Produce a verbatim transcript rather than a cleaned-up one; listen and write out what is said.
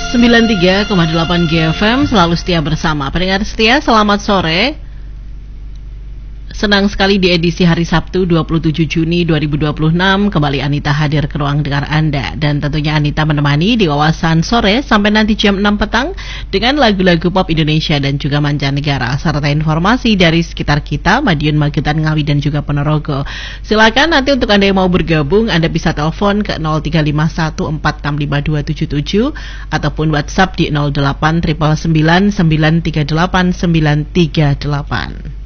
sembilan puluh tiga koma delapan G F M selalu setia bersama. Pendengar setia, selamat sore. Senang sekali di edisi hari Sabtu dua puluh tujuh Juni dua ribu dua puluh enam kembali Anita hadir ke ruang dengar Anda, dan tentunya Anita menemani di wawasan sore sampai nanti jam enam petang dengan lagu-lagu pop Indonesia dan juga mancanegara serta informasi dari sekitar kita, Madiun, Magetan, Ngawi dan juga Ponorogo. Silakan nanti untuk Anda yang mau bergabung, Anda bisa telepon ke nol tiga lima satu empat enam lima dua tujuh tujuh ataupun WhatsApp di nol delapan sembilan sembilan sembilan tiga delapan sembilan tiga delapan.